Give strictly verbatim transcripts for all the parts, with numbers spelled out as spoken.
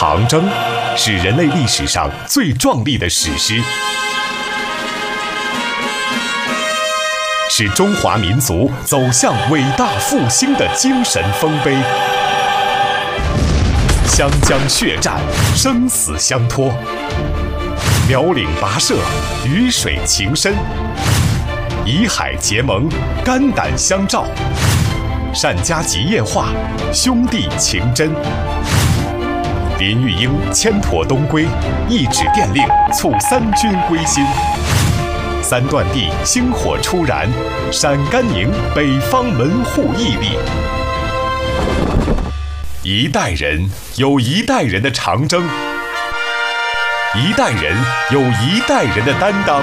长征是人类历史上最壮丽的史诗，是中华民族走向伟大复兴的精神丰碑。湘江血战，生死相托；辽岭跋涉，鱼水情深；以海结盟，肝胆相照；单家集夜话，兄弟情真。林玉英牵驼东归，一纸电令促三军归心。三段地星火初燃，陕甘宁北方门户屹立。一代人有一代人的长征，一代人有一代人的担当，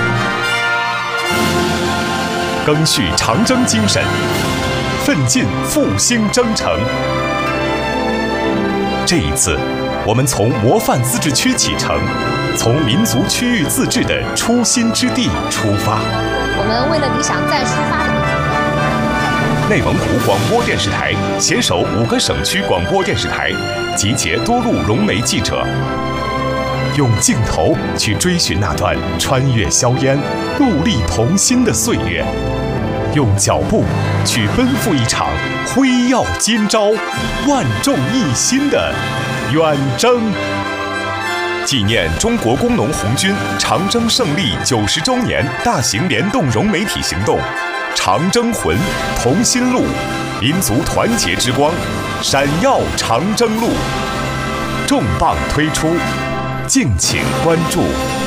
赓续长征精神，奋进复兴征程。这一次，我们从模范自治区启程，从民族区域自治的初心之地出发。 我们为了理想再出发的。 内蒙古广播电视台携手五个省区广播电视台，集结多路融媒记者，用镜头去追寻那段穿越硝烟、戮力同心的岁月，用脚步去奔赴一场辉耀今朝、万众一心的远征。纪念中国工农红军长征胜利九十周年大型联动融媒体行动，长征魂，同心路，民族团结之光，闪耀长征路，重磅推出，敬请关注。